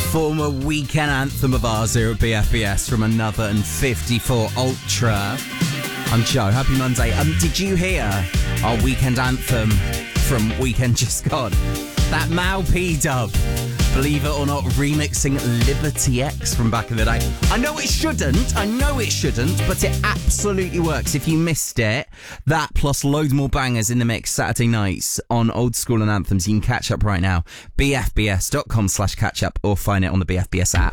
former weekend anthem of ours here at BFBS from Another and 54 Ultra. I'm Joe. Happy Monday. Did you hear our weekend anthem from Weekend Just Gone? That Mal P dub, believe it or not, remixing Liberty X from back in the day. I know it shouldn't, but it absolutely works. If you missed it, that plus loads more bangers in the mix Saturday nights on Old School and Anthems. You can catch up right now. bfbs.com/catch up or find it on the BFBS app.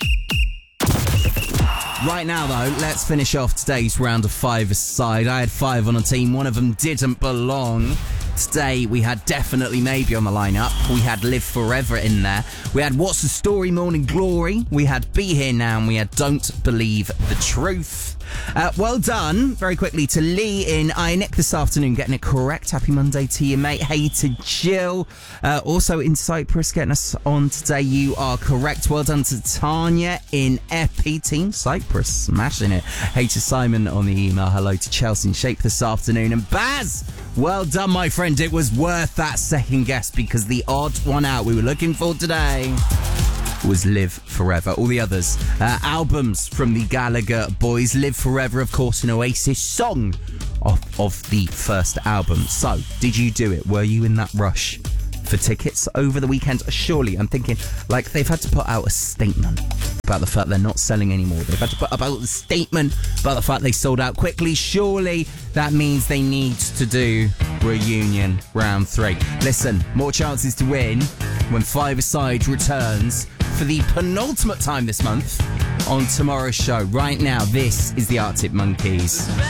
Right now, though, let's finish off today's round of 5-a-side. I had 5 on a team. One of them didn't belong. Today, we had Definitely Maybe on the lineup. We had Live Forever in there. We had What's the Story, Morning Glory. We had Be Here Now, and we had Don't Believe the Truth. Well done, very quickly, to Lee in Nick this afternoon, getting it correct. Happy Monday to you, mate. Hey to Jill, also in Cyprus, getting us on today. You are correct. Well done to Tanya in FP Team Cyprus, smashing it. Hey to Simon on the email. Hello to Chelsea in Shape this afternoon. And Baz, well done, my friend. It was worth that second guess because the odd one out we were looking for today was Live Forever. All the others, albums from the Gallagher Boys. Live Forever, of course, an Oasis song of the first album. So, did you do it? Were you in that rush for tickets over the weekend? Surely, I'm thinking, like, they've had to put out a statement about the fact they're not selling anymore. They've had to put out a statement about the fact they sold out quickly. Surely, that means they need to do reunion round 3. Listen, more chances to win when 5-a-side returns for the penultimate time this month on tomorrow's show. Right now, this is the Arctic Monkeys.